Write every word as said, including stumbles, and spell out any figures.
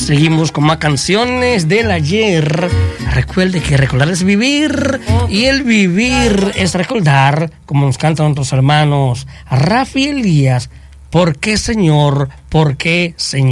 Seguimos con más canciones del ayer. Recuerde que recordar es vivir y el vivir es recordar, como nos cantan nuestros hermanos Rafi y Elías. ¿Por qué, Señor? ¿Por qué, Señor?